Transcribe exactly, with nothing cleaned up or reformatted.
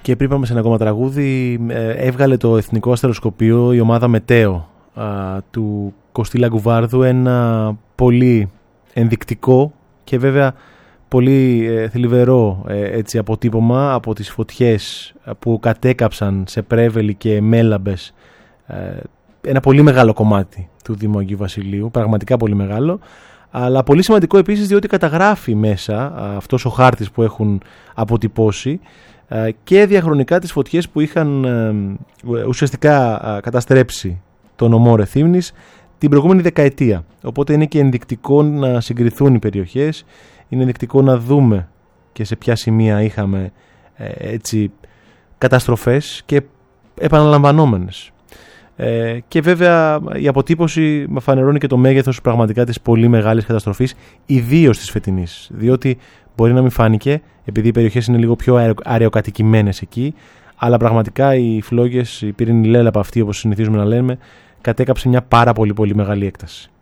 Και πριν πάμε σε ένα ακόμα τραγούδι, έβγαλε το Εθνικό Αστεροσκοπείο η ομάδα Μετέο του Κωστή Λαγκουβάρδου, ένα πολύ ενδεικτικό και βέβαια πολύ ε, θλιβερό ε, έτσι, αποτύπωμα από τις φωτιές που κατέκαψαν σε Πρέβελη και Μέλαμπες ε, ένα πολύ μεγάλο κομμάτι του Δήμου Αγίου Βασιλείου, πραγματικά πολύ μεγάλο, αλλά πολύ σημαντικό επίσης διότι καταγράφει μέσα α, αυτός ο χάρτης που έχουν αποτυπώσει α, και διαχρονικά τις φωτιές που είχαν α, ουσιαστικά α, καταστρέψει το νομό Ρεθύμνης την προηγούμενη δεκαετία. Οπότε είναι και ενδεικτικό να συγκριθούν οι περιοχές, είναι ενδεικτικό να δούμε και σε ποια σημεία είχαμε ε, έτσι, καταστροφές και επαναλαμβανόμενες. Ε, και βέβαια η αποτύπωση φανερώνει και το μέγεθος πραγματικά της πολύ μεγάλης καταστροφής, ιδίως της φετινής, διότι μπορεί να μην φάνηκε επειδή οι περιοχές είναι λίγο πιο αραιοκατοικημένες εκεί, αλλά πραγματικά οι φλόγες, η πύρινη λέλαπα αυτή όπως συνηθίζουμε να λέμε, κατέκαψε μια πάρα πολύ πολύ μεγάλη έκταση.